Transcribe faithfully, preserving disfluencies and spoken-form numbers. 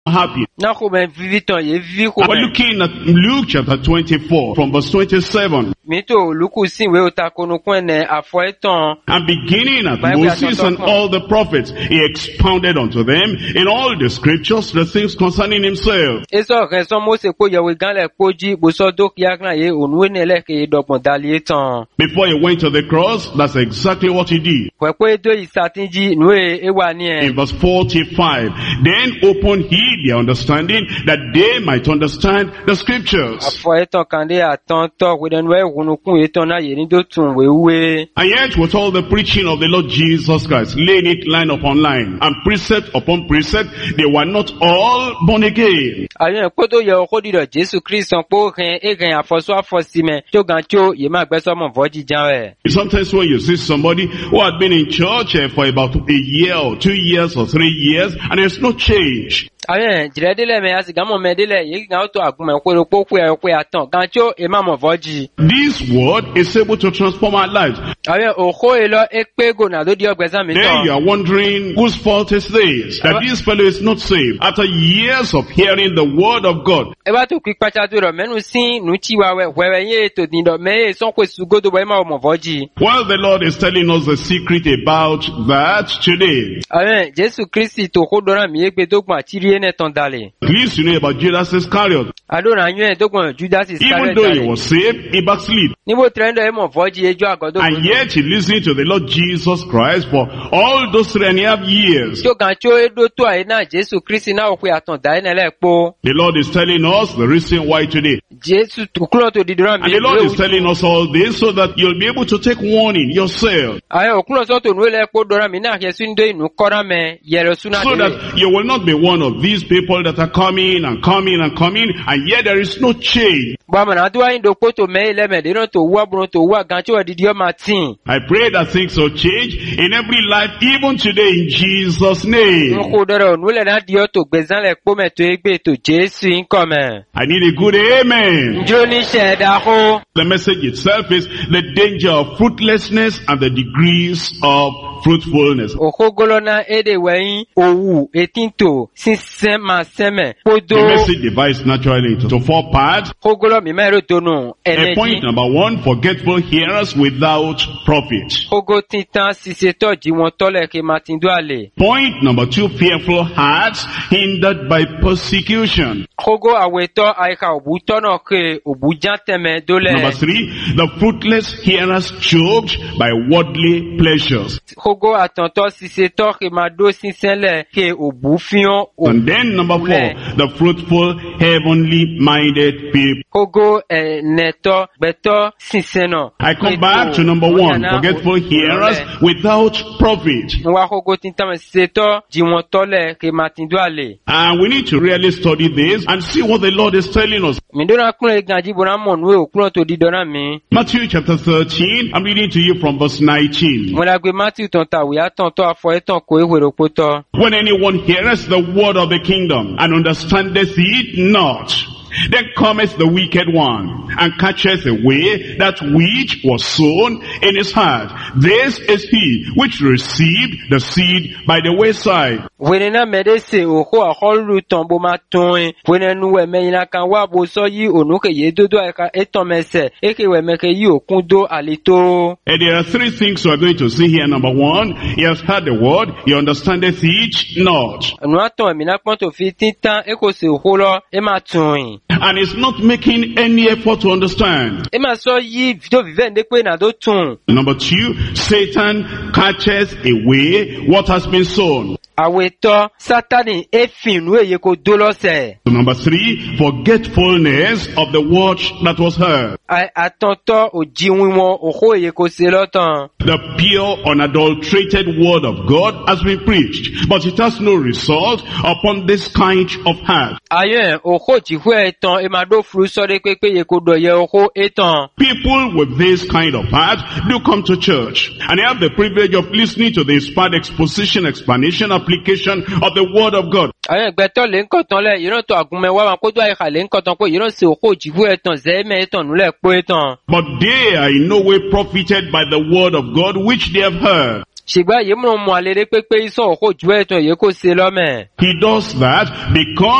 happy. Na ko ben viviton ye vivi ko. We're looking at Luke chapter twenty-four from verse twenty-seven. Mito luku sin we otakonu kwene afo eton. And beginning at Moses and all the prophets, he expounded unto them in all the scriptures the things concerning himself. Eso reson Mose ko yewe ganle koji boso dok yakna ye onwe nele ke dopon dali eton. Before he went to the cross, that's exactly what he did. Kwe ko edo isatinji nwe ewa ni In en. verse forty-five, then opened he their understanding that they might understand the scriptures. Afo eton kande atonto we den we hunukun eton na ye ni do tun we we. And yet with all the preaching of the Lord Jesus Christ, laying it line upon line, and precept upon precept, they were not all born again. Ayen ko to ye ko di do Jesu Christ on po ren e ren afoso afosime to gan cho ye ma gbeso mo voji jan e. Sometimes when you see somebody who had been in church uh, for about a year or two years or three years, and there's no change. Ayen jiredele me asi gamo medele ye gan to agunme ko ro po ku e ko atan gan cho e ma mo voji. This word is able to transform our lives. Ayen o ko e lo e pe go na do di ogbezan mi Then you ton. are wondering whose fault is this, that this fellow is not saved after years of hearing the word of God. E ba to ki pacha to ro menu sin nu ti wa we wewe ye to ni do me son ko sugo do bo ma mo voji. Well, the Lord is telling us the secret about that today. Ayen Jesu Christ to ko do ran mi e pe dogun atiri ene ton dale. At least you know about Judas Iscariot. Ado ran yun dogun Judas Even Iscariot though he dale. was saved, he backslid. Nibo trendo e mo voji ejo agodo. And yet he listened to the Lord Jesus Christ for all those three and a half years. To gan cho e do to ai na Jesu Christ na o pe atan da ene le po. The Lord is telling us the reason why today. Jesu to klo to didoran And mi. the Lord is telling us all this so that you'll be able to take warning yourself. Ayen okulo so to nu le po doran mi na Jesu ndo inu kora me yero suna So de. that you will not be one of these people that are coming and coming and coming, and yet there is no change. Ba mana do ayin do po to me le me de no to wa bro to wa gan cho didi o ma tin. I pray that things will change in every life, even today, in Jesus' name. Nko doro nu le na di o to gbezan le po me to egbe to Jesu nko me. I need a good amen. Njo ni se da ho. The message itself is the danger of fruitlessness and the degrees of fruitfulness. Okogolo na ede weyin owu etinto sinsen ma seme The podo. message divides naturally into four parts. Kogolo mi mero donu A point eneji. number one, forgetful hearers without profit. Kogo titan siseto ji won tole ke matindo ale. Point number two, fearful hearts hindered by persecution. Kogo aweto aika obuto no ke obujan teme dole. Number three, the fruitless hearers choked by worldly pleasures. Kogo atonto siseto ke mado sinsenle ke obufion And then number four, the fruitful heavenly minded people. Kogo eh, neto beto sinseno. I come back to number one, forgetful hearers without profit. Nwa kogo tintan siseto ji won tole ke matindo ale. And we need to really study this and see what the Lord is telling us. Mi dona kuno e ganji bona mon we okuno to di dona mi. Matthew chapter thirteen, I'm reading to you from verse nineteen. Mo la gbe Matthew ton ta wi atan to afo etan ko e wero poto. When anyone heareth the word of the kingdom and understandeth it not, then cometh the wicked one, and catcheth away that which was sown in his heart. This is he which received the seed by the wayside. Wene na medese o ko aholu ton bo ma ton. Wene nu we me ina kan wa bo so yi onu ke ye dodo eka eton mese. Eke we me ke yi okun do alito. And there are three things we are going to see here. Number one, he has heard the word, he understandeth it not. Nu aton mi na pon to fi tintan e ko se o lo e ma tun. And is not making any effort to understand. E ma so yi do vive nde pe na do tun. Number two, Satan catches away what has been sown. Aweto Satani e fin nu ye ko do lo se. Number three, forgetfulness of the word that was heard. Ai atonto o jiwin won o ko ye ko se lotan. The pure, unadulterated word of God has been preached, but it has no result upon this kind of heart. Ayen o ko ji hu etan e ma do fru so de pe pe ye ko do ye o ko etan. People with this kind of heart do come to church, and they have the privilege of listening to the inspired exposition, explanation, application of the word of God. Ayen gbeto le nkan tan le yiran to agunme wa ko do ai ka le nkan tan ko yiran se o ko ji hu etan ze me etan nu le po etan. But they are in no way profited by the word of God which they have heard. Shigba ye mo mo alere pe pe iso o ko ju etan ye ko se lo me. He does that because